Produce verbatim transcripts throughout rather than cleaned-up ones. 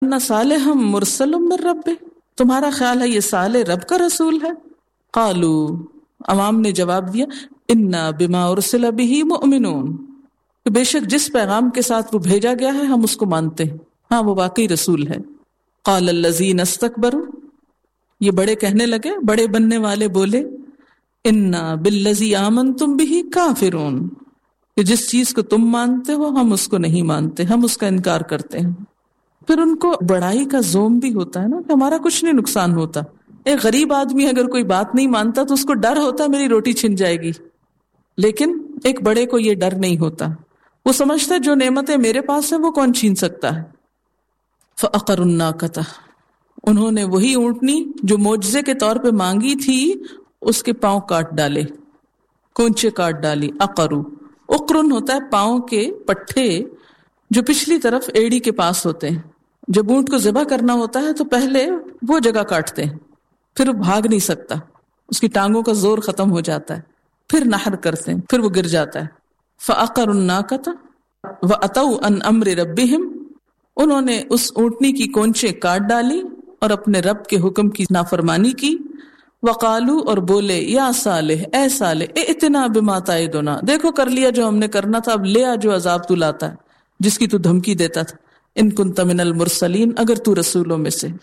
نہ صالحا مرسل من ربہ، تمہارا خیال ہے یہ صالح رب کا رسول ہے؟ قالو، عوام نے جواب دیا، انا بما ارسل بہ مؤمنون، کہ بے شک جس پیغام کے ساتھ وہ بھیجا گیا ہے ہم اس کو مانتے ہیں، ہاں وہ واقعی رسول ہے۔ قال الذین استکبروا، یہ بڑے کہنے لگے، بڑے بننے والے بولے، انا بالذی آمنتم بہ کافرون، کہ جس چیز کو تم مانتے ہو ہم اس کو نہیں مانتے، ہم اس کا انکار کرتے ہیں۔ پھر ان کو بڑائی کا زوم بھی ہوتا ہے نا کہ ہمارا کچھ نہیں نقصان ہوتا۔ ایک غریب آدمی اگر کوئی بات نہیں مانتا تو اس کو ڈر ہوتا میری روٹی چھن جائے گی، لیکن ایک بڑے کو یہ ڈر نہیں ہوتا، وہ سمجھتا ہے جو نعمتیں میرے پاس ہیں وہ کون چھین سکتا ہے۔ فَأَقَرُوا النَّاقَةَ، انہوں نے وہی اونٹنی جو معجزے کے طور پہ مانگی تھی اس کے پاؤں کاٹ ڈالے، کونچے کاٹ ڈالی۔ اقرو، اقرن ہوتا ہے پاؤں کے پٹھے جو پچھلی طرف ایڑی کے پاس ہوتے ہیں۔ جب اونٹ کو ذبح کرنا ہوتا ہے تو پہلے وہ جگہ کاٹتے ہیں، پھر وہ بھاگ نہیں سکتا، اس کی ٹانگوں کا زور ختم ہو جاتا ہے، پھر نحر کرتے ہیں، پھر وہ گر جاتا ہے۔ فَأَقَرُوا النَّاقَةَ وَأَتَوْا عَنْ أَمْرِ رَبِّهِمْ، انہوں نے اس اونٹنی کی کونچیں کاٹ ڈالی اور اپنے رب کے حکم کی نافرمانی کی۔ وقالو، اور بولے، یا صالح، اے صالح، ائتنا بما تعدنا، دیکھو کر لیا جو ہم نے کرنا تھا، اب لے آ جو عذاب تو لاتا ہے، جس کی تو دھمکی دیتا تھا۔ ان کنت من المرسلین، اگر تو رسولوں میں سے۔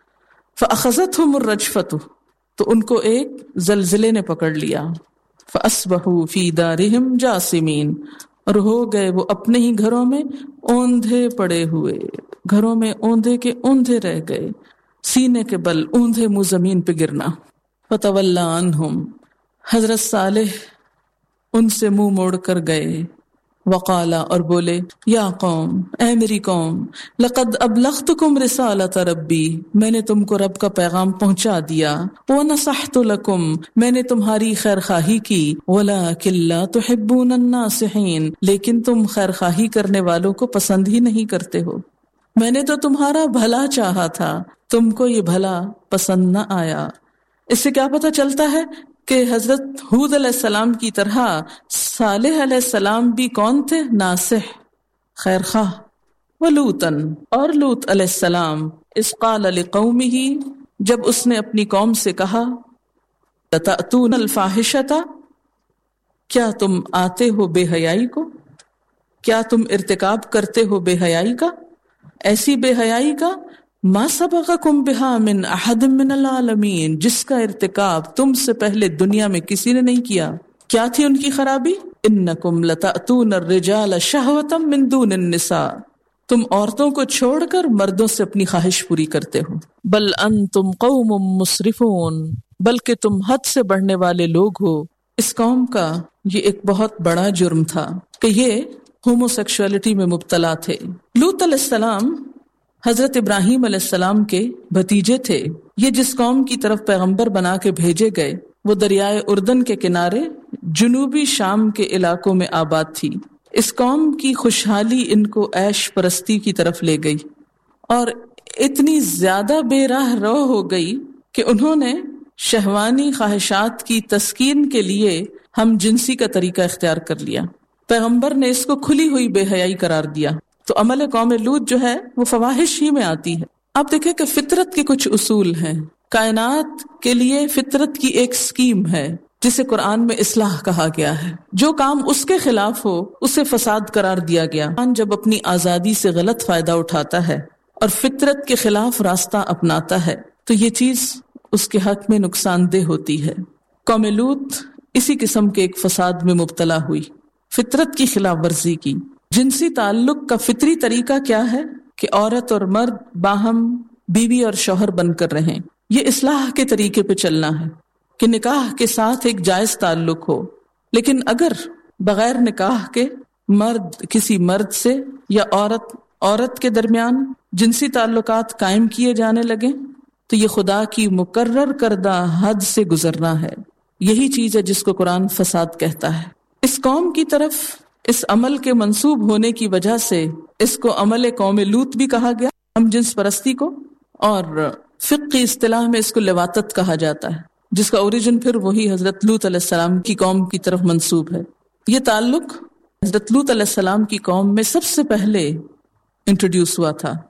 فاخذتهم الرجفة، تو ان کو ایک زلزلے نے پکڑ لیا۔ فاصبحوا فی دارہم جاثمین، اور ہو گئے وہ اپنے ہی گھروں میں اوندھے پڑے ہوئے، گھروں میں اوندھے کے اوندھے رہ گئے، سینے کے بل اوندھے منہ زمین پہ گرنا۔ فتولی عنہم، حضرت صالح ان سے منہ موڑ کر گئے۔ وقالا، اور بولے، یا قوم، اے میری قوم، لقد ابلغتکم رسالۃ ربی، میں نے تم کو رب کا پیغام پہنچا دیا۔ ونصحت لکم، میں نے تمہاری خیر خواہی کی۔ ولکن لا تحبون الناصحین، لیکن تم خیر خواہی کرنے والوں کو پسند ہی نہیں کرتے ہو۔ میں نے تو تمہارا بھلا چاہا تھا، تم کو یہ بھلا پسند نہ آیا۔ اس سے کیا پتہ چلتا ہے کہ حضرت ہود علیہ السلام کی طرح صالح علیہ السلام بھی کون تھے؟ ناصح، خیر خواہ۔ ولوطن، اور لوط علیہ السلام، اذ قال لقومہ، جب اس نے اپنی قوم سے کہا، لتأتون الفاحشۃ، کیا تم آتے ہو بے حیائی کو، کیا تم ارتکاب کرتے ہو بے حیائی کا، ایسی بے حیائی کا، ما سبقکم بہا من احد من العالمین، جس کا ارتکاب تم سے پہلے دنیا میں کسی نے نہیں کیا۔ کیا تھی ان کی خرابی؟ انکم لتأتون الرجال شہوۃ من دون النساء، تم عورتوں کو چھوڑ کر مردوں سے اپنی خواہش پوری کرتے ہو۔ بل انتم قوم مسرفون، بلکہ تم حد سے بڑھنے والے لوگ ہو۔ اس قوم کا یہ ایک بہت بڑا جرم تھا کہ یہ ہومو سیکشولیٹی میں مبتلا تھے۔ لوط علیہ السلام حضرت ابراہیم علیہ السلام کے بھتیجے تھے۔ یہ جس قوم کی طرف پیغمبر بنا کے بھیجے گئے وہ دریائے اردن کے کنارے جنوبی شام کے علاقوں میں آباد تھی۔ اس قوم کی خوشحالی ان کو عیش پرستی کی طرف لے گئی اور اتنی زیادہ بے راہ رو ہو گئی کہ انہوں نے شہوانی خواہشات کی تسکین کے لیے ہم جنسی کا طریقہ اختیار کر لیا۔ پیغمبر نے اس کو کھلی ہوئی بے حیائی قرار دیا۔ تو عمل قوم لوط جو ہے وہ فواحش ہی میں آتی ہے۔ آپ دیکھیں کہ فطرت کے کچھ اصول ہیں، کائنات کے لیے فطرت کی ایک سکیم ہے جسے قرآن میں اصلاح کہا گیا ہے۔ جو کام اس کے خلاف ہو اسے فساد قرار دیا گیا۔ انسان جب اپنی آزادی سے غلط فائدہ اٹھاتا ہے اور فطرت کے خلاف راستہ اپناتا ہے تو یہ چیز اس کے حق میں نقصان دہ ہوتی ہے۔ قوم لوط اسی قسم کے ایک فساد میں مبتلا ہوئی، فطرت کی خلاف ورزی کی۔ جنسی تعلق کا فطری طریقہ کیا ہے کہ عورت اور مرد باہم بیوی اور شوہر بن کر رہیں۔ یہ اصلاح کے طریقے پہ چلنا ہے کہ نکاح کے ساتھ ایک جائز تعلق ہو، لیکن اگر بغیر نکاح کے مرد کسی مرد سے یا عورت عورت کے درمیان جنسی تعلقات قائم کیے جانے لگیں تو یہ خدا کی مقرر کردہ حد سے گزرنا ہے۔ یہی چیز ہے جس کو قرآن فساد کہتا ہے۔ اس قوم کی طرف اس عمل کے منسوب ہونے کی وجہ سے اس کو عمل قوم لوط بھی کہا گیا، ہم جنس پرستی کو، اور فقہ کی اصطلاح میں اس کو لواطت کہا جاتا ہے، جس کا اوریجن پھر وہی حضرت لوط علیہ السلام کی قوم کی طرف منسوب ہے۔ یہ تعلق حضرت لوط علیہ السلام کی قوم میں سب سے پہلے انٹروڈیوس ہوا تھا۔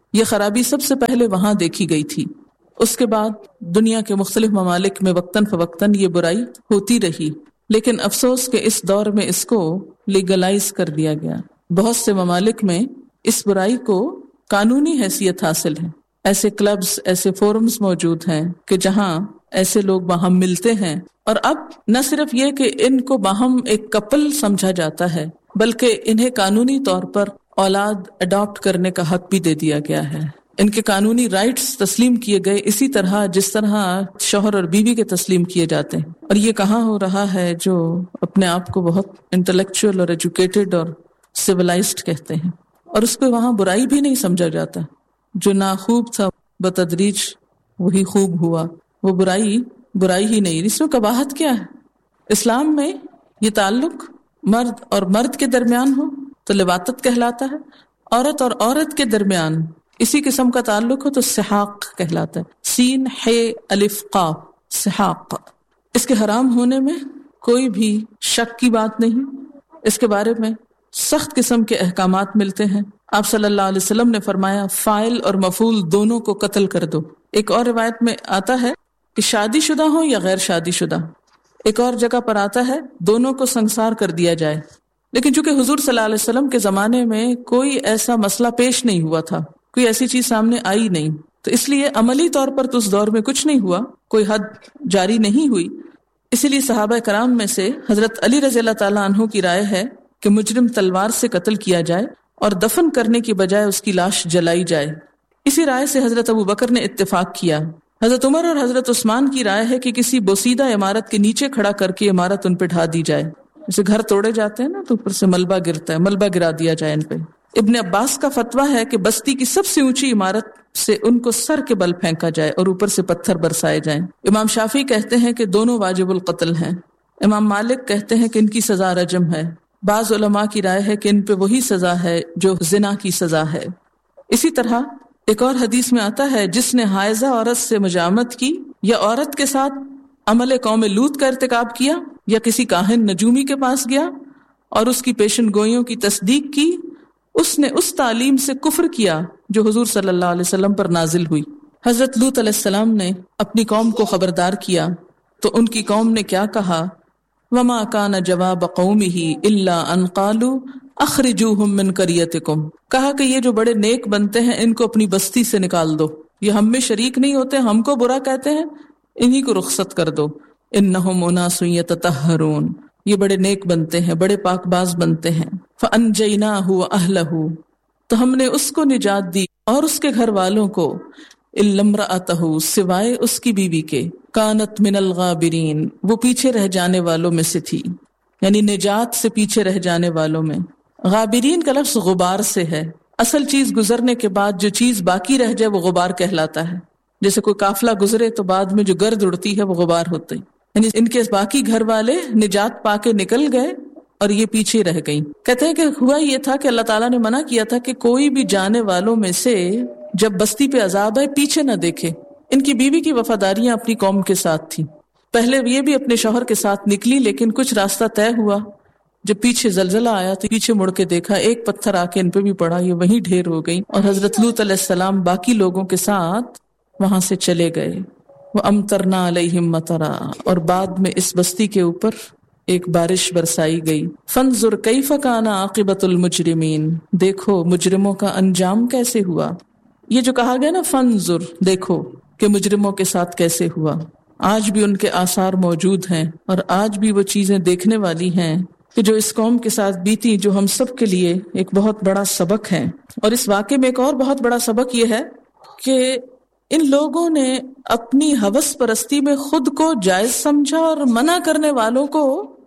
یہ خرابی سب سے پہلے وہاں دیکھی گئی تھی. اس کے بعد دنیا کے مختلف ممالک میں وقتاً فوقتاً یہ برائی ہوتی رہی، لیکن افسوس کہ اس دور میں اس کو لیگلائز کر دیا گیا. بہت سے ممالک میں اس برائی کو قانونی حیثیت حاصل ہے. ایسے کلبز، ایسے فورمز موجود ہیں کہ جہاں ایسے لوگ باہم ملتے ہیں، اور اب نہ صرف یہ کہ ان کو باہم ایک کپل سمجھا جاتا ہے، بلکہ انہیں قانونی طور پر اولاد اڈاپٹ کرنے کا حق بھی دے دیا گیا ہے. ان کے قانونی رائٹس تسلیم کیے گئے، اسی طرح جس طرح شوہر اور بیوی کے تسلیم کیے جاتے ہیں. اور یہ کہاں ہو رہا ہے جو اپنے آپ کو بہت انٹلیکچوئل اور ایجوکیٹڈ اور سویلائزڈ کہتے ہیں، اور اس کو وہاں برائی بھی نہیں سمجھا جاتا. جو ناخوب تھا بتدریج وہی خوب ہوا، وہ برائی برائی ہی نہیں. اس میں قباحت کیا ہے؟ اسلام میں یہ تعلق مرد اور مرد کے درمیان ہو تو لواطت کہلاتا ہے، عورت اور عورت کے درمیان اسی قسم کا تعلق ہو تو سحاق کہلاتا ہے. سین ہے الف قاف، سحاق. اس کے حرام ہونے میں کوئی بھی شک کی بات نہیں. اس کے بارے میں سخت قسم کے احکامات ملتے ہیں. آپ صلی اللہ علیہ وسلم نے فرمایا فاعل اور مفعول دونوں کو قتل کر دو. ایک اور روایت میں آتا ہے کہ شادی شدہ ہو یا غیر شادی شدہ. ایک اور جگہ پر آتا ہے دونوں کو سنسار کر دیا جائے. لیکن چونکہ حضور صلی اللہ علیہ وسلم کے زمانے میں کوئی ایسا مسئلہ پیش نہیں ہوا تھا، کوئی ایسی چیز سامنے آئی نہیں، تو اس لیے عملی طور پر تو اس دور میں کچھ نہیں ہوا، کوئی حد جاری نہیں ہوئی. اسی لیے صحابہ کرام میں سے حضرت علی رضی اللہ تعالیٰ عنہ کی رائے ہے کہ مجرم تلوار سے قتل کیا جائے اور دفن کرنے کی بجائے اس کی لاش جلائی جائے. اسی رائے سے حضرت ابو بکر نے اتفاق کیا. حضرت عمر اور حضرت عثمان کی رائے ہے کہ کسی بوسیدہ عمارت کے نیچے کھڑا کر کے عمارت ان پہ ڈھا دی جائے. جیسے گھر توڑے جاتے ہیں نا تو اوپر سے ملبہ گرتا ہے، ملبہ گرا دیا جائے ان پہ. ابن عباس کا فتویٰ ہے کہ بستی کی سب سے اونچی عمارت سے ان کو سر کے بل پھینکا جائے اور اوپر سے پتھر برسائے جائیں. امام شافعی کہتے ہیں کہ دونوں واجب القتل ہیں. امام مالک کہتے ہیں کہ ان کی سزا رجم ہے. بعض علماء کی رائے ہے کہ ان پہ وہی سزا ہے جو زنا کی سزا ہے. اسی طرح ایک اور حدیث میں آتا ہے جس نے حائضہ عورت سے مجامت کی یا عورت کے ساتھ عمل قوم لوط کا ارتکاب کیا یا کسی کاہن نجومی کے پاس گیا اور اس کی پیشن گوئیوں کی تصدیق کی، اس نے اس تعلیم سے کفر کیا جو حضور صلی اللہ علیہ وسلم پر نازل ہوئی. حضرت لوط علیہ السلام نے اپنی قوم کو خبردار کیا تو ان کی قوم نے کیا کہا؟ وما کان جواب قومہ الا ان قالوا اخرجوہم من قریتکم. کہا کہ یہ جو بڑے نیک بنتے ہیں ان کو اپنی بستی سے نکال دو، یہ ہم میں شریک نہیں ہوتے، ہم کو برا کہتے ہیں، انہی کو رخصت کر دو. انہم اناس یتطہرون، یہ بڑے نیک بنتے ہیں، بڑے پاک باز بنتے ہیں. فانجیناہ واہلہ، تو ہم نے اس کو نجات دی اور اس کے گھر والوں کو، الا امرأتہ، سوائے اس کی بیوی کے، کانت من الغابرین، وہ پیچھے رہ جانے والوں میں سے تھی، یعنی نجات سے پیچھے رہ جانے والوں میں. غابرین کا لفظ غبار سے ہے. اصل چیز گزرنے کے بعد جو چیز باقی رہ جائے وہ غبار کہلاتا ہے. جیسے کوئی قافلہ گزرے تو بعد میں جو گرد اڑتی ہے وہ غبار ہوتی، یعنی ان کے باقی گھر والے نجات پا کے نکل گئے اور یہ پیچھے رہ گئی. کہتے ہیں کہ ہوا یہ تھا کہ اللہ تعالیٰ نے منع کیا تھا کہ کوئی بھی جانے والوں میں سے جب بستی پہ عذاب ہے پیچھے نہ دیکھے. ان کی بیوی کی وفاداریاں اپنی قوم کے ساتھ تھی. پہلے یہ بھی اپنے شوہر کے ساتھ نکلی، لیکن کچھ راستہ طے ہوا، جب پیچھے زلزلہ آیا تو پیچھے مڑ کے دیکھا، ایک پتھر آ کے ان پہ بھی پڑا، یہ وہیں ڈھیر ہو گئی. اور حضرت لوط علیہ السلام باقی لوگوں کے ساتھ وہاں سے چلے گئے. وَأَمْطَرْنَا عَلَيْهِمْ مَطَرًا، اور بعد میں اس بستی کے اوپر ایک بارش برسائی گئی. فَانظُرْ كَيْفَ كَانَ عَاقِبَةُ الْمُجْرِمِينَ، دیکھو مجرموں کا انجام کیسے ہوا. یہ جو کہا گیا نا فَانظُرْ، دیکھو کہ مجرموں کے ساتھ کیسے ہوا. آج بھی ان کے آثار موجود ہیں اور آج بھی وہ چیزیں دیکھنے والی ہیں کہ جو اس قوم کے ساتھ بیتی، جو ہم سب کے لیے ایک بہت بڑا سبق ہے. اور اس واقعے میں ایک اور بہت بڑا سبق یہ ہے کہ ان لوگوں نے اپنی ہوس پرستی میں خود کو جائز سمجھا اور منع کرنے والوں کو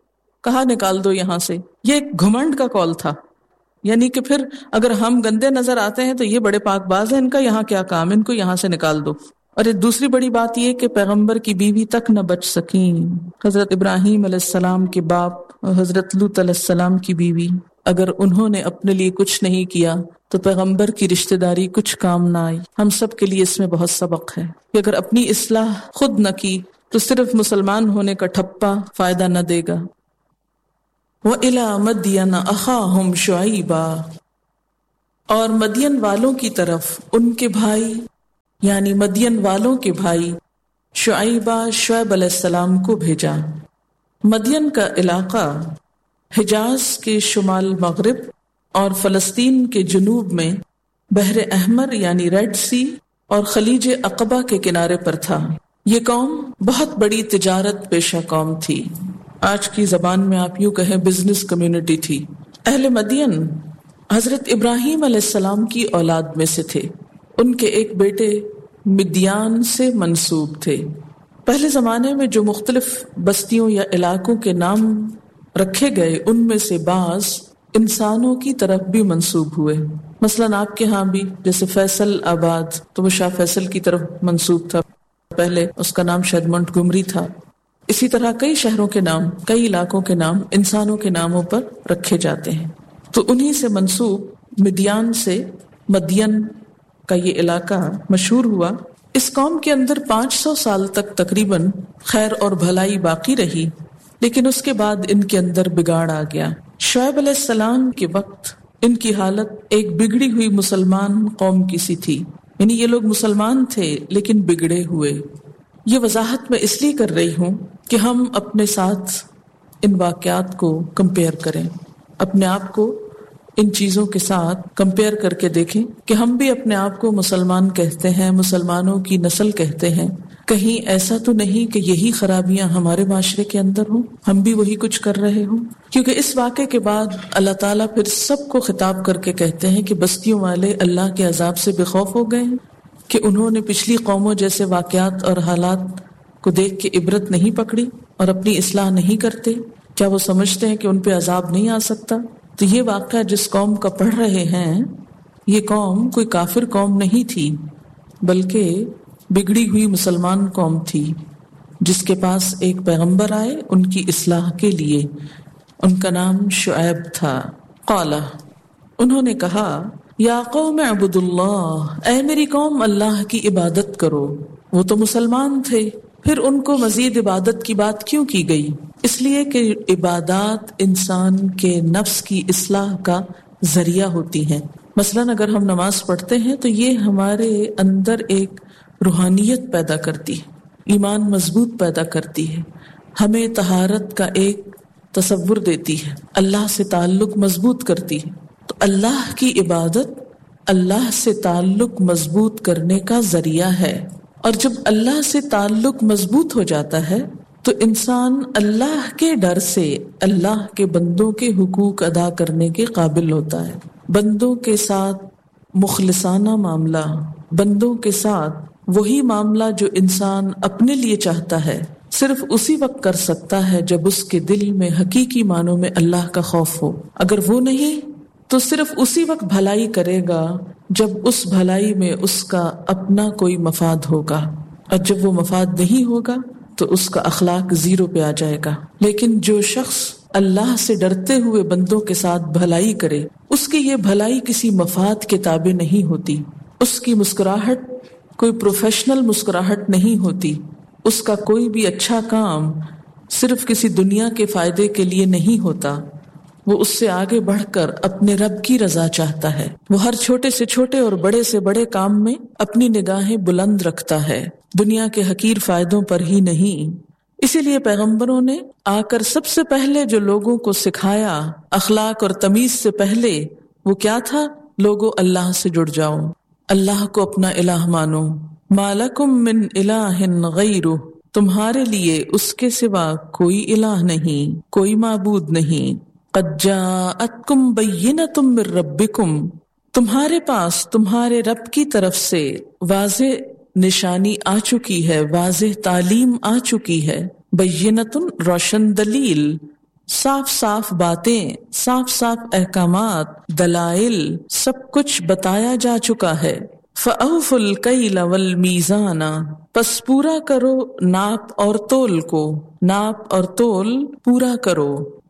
کہا نکال دو یہاں سے. یہ ایک گھمنڈ کا قول تھا، یعنی کہ پھر اگر ہم گندے نظر آتے ہیں تو یہ بڑے پاک باز ہیں، ان کا یہاں کیا کام، ان کو یہاں سے نکال دو. اور ایک دوسری بڑی بات یہ کہ پیغمبر کی بیوی تک نہ بچ سکیں. حضرت ابراہیم علیہ السلام کے باپ اور حضرت لوط علیہ السلام کی بیوی، اگر انہوں نے اپنے لیے کچھ نہیں کیا تو پیغمبر کی رشتہ داری کچھ کام نہ آئی. ہم سب کے لیے اس میں بہت سبق ہے کہ اگر اپنی اصلاح خود نہ کی تو صرف مسلمان ہونے کا ٹھپا فائدہ نہ دے گا. وَإِلَى مَدْيَنَ أَخَاهُمْ شُعَيْبًا، اور مدین والوں کی طرف ان کے بھائی یعنی مدین والوں کے بھائی شعیبہ شعیب علیہ السلام کو بھیجا۔ مدین کا علاقہ حجاز کے شمال مغرب اور فلسطین کے جنوب میں بحر احمر یعنی ریڈ سی اور خلیج عقبہ کے کنارے پر تھا۔ یہ قوم بہت بڑی تجارت پیشہ قوم تھی، آج کی زبان میں آپ یوں کہیں بزنس کمیونٹی تھی۔ اہل مدین حضرت ابراہیم علیہ السلام کی اولاد میں سے تھے، ان کے ایک بیٹے مدیان سے منسوب تھے۔ پہلے زمانے میں جو مختلف بستیوں یا علاقوں کے نام رکھے گئے ان میں سے بعض انسانوں کی طرف بھی منسوب ہوئے، مثلاً آپ کے ہاں بھی جیسے فیصل آباد تو وہ شاہ فیصل کی طرف منسوب تھا، پہلے اس کا نام شاید منٹگمری تھا۔ اسی طرح کئی شہروں کے نام، کئی علاقوں کے نام انسانوں کے ناموں پر رکھے جاتے ہیں، تو انہی سے منسوب مدیان سے مدین کا یہ علاقہ مشہور ہوا۔ اس قوم کے اندر پانچ سو سال تک تقریباً خیر اور بھلائی باقی رہی، لیکن اس کے بعد ان کے اندر بگاڑ آ گیا۔ شعیب علیہ السلام کے وقت ان کی حالت ایک بگڑی ہوئی مسلمان قوم کی سی تھی، یعنی یہ لوگ مسلمان تھے لیکن بگڑے ہوئے۔ یہ وضاحت میں اس لیے کر رہی ہوں کہ ہم اپنے ساتھ ان واقعات کو کمپیئر کریں، اپنے آپ کو ان چیزوں کے ساتھ کمپیئر کر کے دیکھیں کہ ہم بھی اپنے آپ کو مسلمان کہتے ہیں، مسلمانوں کی نسل کہتے ہیں، کہیں ایسا تو نہیں کہ یہی خرابیاں ہمارے معاشرے کے اندر ہوں، ہم بھی وہی کچھ کر رہے ہوں۔ کیونکہ اس واقعے کے بعد اللہ تعالیٰ پھر سب کو خطاب کر کے کہتے ہیں کہ بستیوں والے اللہ کے عذاب سے بے خوف ہو گئے ہیں کہ انہوں نے پچھلی قوموں جیسے واقعات اور حالات کو دیکھ کے عبرت نہیں پکڑی اور اپنی اصلاح نہیں کرتے، کیا وہ سمجھتے ہیں کہ ان پہ عذاب نہیں آ سکتا؟ تو یہ واقعہ جس قوم کا پڑھ رہے ہیں، یہ قوم کوئی کافر قوم نہیں تھی، بلکہ بگڑی ہوئی مسلمان قوم تھی جس کے پاس ایک پیغمبر آئے ان کی اصلاح کے لیے، ان کا نام شعیب تھا۔ قال، انہوں نے کہا، یا قوم اعبدوا اللہ، اے میری قوم اللہ کی عبادت کرو۔ وہ تو مسلمان تھے، پھر ان کو مزید عبادت کی بات کیوں کی گئی؟ اس لیے کہ عبادات انسان کے نفس کی اصلاح کا ذریعہ ہوتی ہیں۔ مثلاً اگر ہم نماز پڑھتے ہیں تو یہ ہمارے اندر ایک روحانیت پیدا کرتی ہے، ایمان مضبوط پیدا کرتی ہے، ہمیں طہارت کا ایک تصور دیتی ہے، اللہ سے تعلق مضبوط کرتی ہے۔ تو اللہ کی عبادت اللہ سے تعلق مضبوط کرنے کا ذریعہ ہے، اور جب اللہ سے تعلق مضبوط ہو جاتا ہے تو انسان اللہ کے ڈر سے اللہ کے بندوں کے حقوق ادا کرنے کے قابل ہوتا ہے۔ بندوں کے ساتھ مخلصانہ معاملہ، بندوں کے ساتھ وہی معاملہ جو انسان اپنے لیے چاہتا ہے، صرف اسی وقت کر سکتا ہے جب اس کے دل میں حقیقی معنوں میں اللہ کا خوف ہو۔ اگر وہ نہیں تو صرف اسی وقت بھلائی کرے گا جب اس بھلائی میں اس کا اپنا کوئی مفاد ہوگا، اور جب وہ مفاد نہیں ہوگا تو اس کا اخلاق زیرو پہ آ جائے گا۔ لیکن جو شخص اللہ سے ڈرتے ہوئے بندوں کے ساتھ بھلائی کرے، اس کی یہ بھلائی کسی مفاد کے تابع نہیں ہوتی، اس کی مسکراہٹ کوئی پروفیشنل مسکراہٹ نہیں ہوتی، اس کا کوئی بھی اچھا کام صرف کسی دنیا کے فائدے کے لیے نہیں ہوتا، وہ اس سے آگے بڑھ کر اپنے رب کی رضا چاہتا ہے۔ وہ ہر چھوٹے سے چھوٹے اور بڑے سے بڑے کام میں اپنی نگاہیں بلند رکھتا ہے، دنیا کے حقیر فائدوں پر ہی نہیں۔ اسی لیے پیغمبروں نے آ کر سب سے پہلے جو لوگوں کو سکھایا اخلاق اور تمیز سے پہلے، وہ کیا تھا؟ لوگوں اللہ سے جڑ جاؤ، اللہ کو اپنا الہ مانو۔ ما لکم من الہ غیرہ، تمہارے لیے اس کے سوا کوئی الہ نہیں، کوئی معبود نہیں۔ قد جاءتکم بینۃ من ربکم، تمہارے پاس تمہارے رب کی طرف سے واضح نشانی آ چکی ہے، واضح تعلیم آ چکی ہے۔ بینۃ روشن دلیل، صاف صاف باتیں، صاف صاف احکامات، دلائل، سب کچھ بتایا جا چکا ہے۔ فَأَوْفُوا الْكَيْلَ وَالْمِيزَانَ، پس پورا کرو ناپ اور تول کو، ناپ اور تول پورا کرو۔